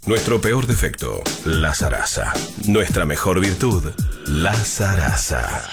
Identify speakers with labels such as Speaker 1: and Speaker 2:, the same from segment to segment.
Speaker 1: Nuestro peor defecto, la zaraza. Nuestra mejor virtud, la zaraza.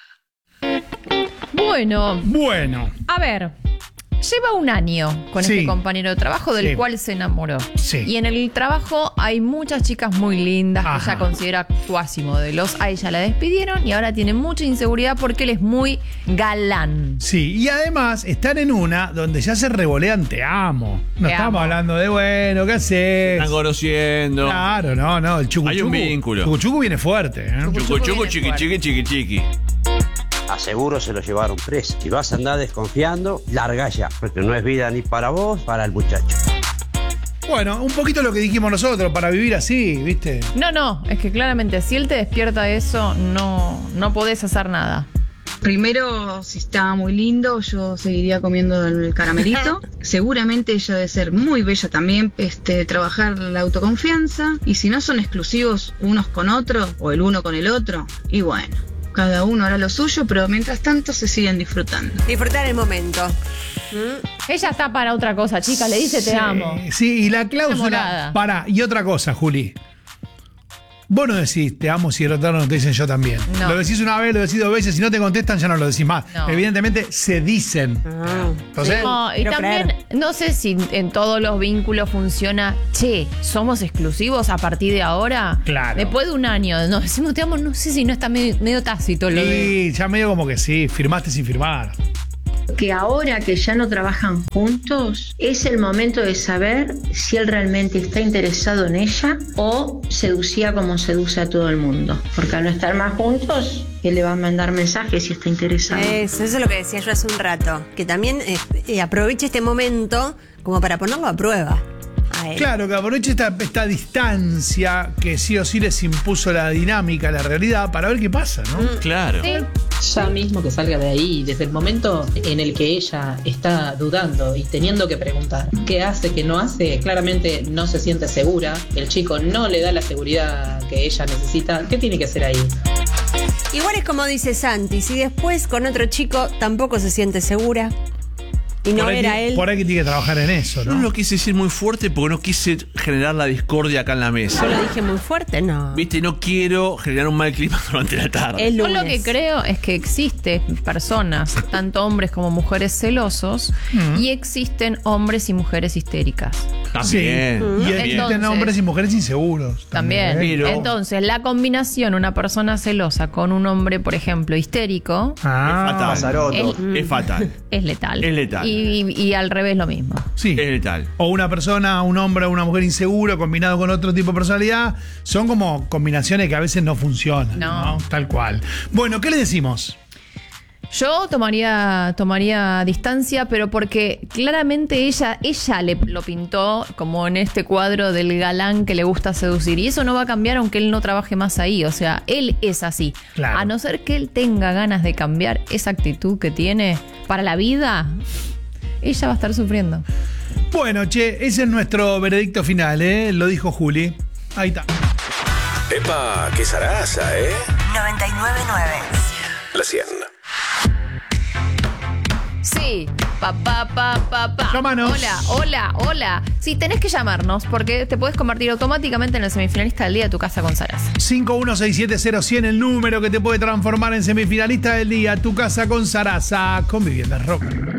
Speaker 2: Bueno.
Speaker 3: A ver, lleva un año con este compañero de trabajo del cual se enamoró.
Speaker 2: Sí.
Speaker 3: Y en el trabajo hay muchas chicas muy lindas que ella considera cuasi modelos. A ella la despidieron y ahora tiene mucha inseguridad porque él es muy galán.
Speaker 2: Sí, y además están en una donde ya se revolean te amo. No estamos hablando de, bueno, ¿qué haces?
Speaker 4: Están conociendo.
Speaker 2: Claro, no, el chucu.
Speaker 4: Hay un vínculo.
Speaker 2: Chucu viene fuerte, ¿eh?
Speaker 4: Chucu, chiqui.
Speaker 5: A seguro se lo llevaron preso. Si vas a andar desconfiando, larga ya, porque no es vida ni para vos, para el muchacho.
Speaker 2: Bueno, un poquito lo que dijimos nosotros, para vivir así, ¿viste?
Speaker 3: No, es que claramente si él te despierta eso, no podés hacer nada.
Speaker 6: Primero, si está muy lindo, yo seguiría comiendo el caramelito. Seguramente ella debe ser muy bella también, trabajar la autoconfianza. Y si no son exclusivos unos con otros, o el uno con el otro, y bueno, cada uno hará lo suyo, pero mientras tanto se siguen disfrutando.
Speaker 7: Disfrutar el momento.
Speaker 3: Ella está para otra cosa, chica, le dice te amo.
Speaker 2: Sí, y la cláusula. Y otra cosa, Juli. Vos no decís te amo si el otro no te dicen yo también.
Speaker 3: No.
Speaker 2: Lo decís una vez, lo decís 2 veces, si no te contestan ya no lo decís más.
Speaker 3: No.
Speaker 2: Evidentemente se dicen. Entonces,
Speaker 3: No, y también, no sé si en todos los vínculos funciona, somos exclusivos a partir de ahora.
Speaker 2: Claro.
Speaker 3: Después de un año, nos decimos te amo, no sé si no está medio tácito lo de...
Speaker 2: y ya medio como que sí, firmaste sin firmar.
Speaker 8: Que ahora que ya no trabajan juntos, es el momento de saber si él realmente está interesado en ella o seducía como seduce a todo el mundo. Porque al no estar más juntos, él le va a mandar mensajes si está interesado.
Speaker 7: Eso es lo que decía yo hace un rato. Que también aproveche este momento como para ponerlo a prueba.
Speaker 2: Claro, que aproveche esta distancia que sí o sí les impuso la dinámica, la realidad, para ver qué pasa, ¿no?
Speaker 4: Claro.
Speaker 3: Sí.
Speaker 9: Ya mismo que salga de ahí, desde el momento en el que ella está dudando y teniendo que preguntar qué hace, qué no hace, claramente no se siente segura, el chico no le da la seguridad que ella necesita, ¿qué tiene que hacer ahí?
Speaker 7: Igual es como dice Santi, si después con otro chico tampoco se siente segura y no era él.
Speaker 2: Por ahí que tiene que trabajar en eso, ¿no?
Speaker 4: Yo no lo quise decir muy fuerte porque no quise generar la discordia acá en la mesa.
Speaker 7: Yo lo dije muy fuerte, no.
Speaker 4: Viste, no quiero generar un mal clima durante la tarde.
Speaker 3: Yo lo que creo es que existen personas, tanto hombres como mujeres celosos, y existen hombres y mujeres histéricas.
Speaker 4: También.
Speaker 2: Y existen hombres y mujeres inseguros.
Speaker 3: También. Entonces, la combinación, una persona celosa con un hombre, por ejemplo, histérico,
Speaker 4: es fatal.
Speaker 3: Es letal.
Speaker 4: Es letal.
Speaker 3: Y al revés lo mismo.
Speaker 2: Sí.
Speaker 4: Es letal.
Speaker 2: O una persona, un hombre o una mujer inseguro combinado con otro tipo de personalidad. Son como combinaciones que a veces no funcionan. No. Tal cual. Bueno, ¿qué le decimos?
Speaker 3: Yo tomaría distancia, pero porque claramente ella lo pintó como en este cuadro del galán que le gusta seducir. Y eso no va a cambiar aunque él no trabaje más ahí. O sea, él es así.
Speaker 2: Claro.
Speaker 3: A no ser que él tenga ganas de cambiar esa actitud que tiene para la vida, ella va a estar sufriendo.
Speaker 2: Bueno, ese es nuestro veredicto final, ¿eh? Lo dijo Juli. Ahí está.
Speaker 1: Epa, qué zaraza, ¿eh?
Speaker 7: 99.9.
Speaker 1: La 100.
Speaker 3: Sí,
Speaker 2: Llámanos.
Speaker 3: Hola. Sí, tenés que llamarnos porque te puedes convertir automáticamente en el semifinalista del día de Tu Casa con Zaraza.
Speaker 2: 51670100, el número que te puede transformar en semifinalista del día. Tu Casa con Zaraza, con Viviendas Rock.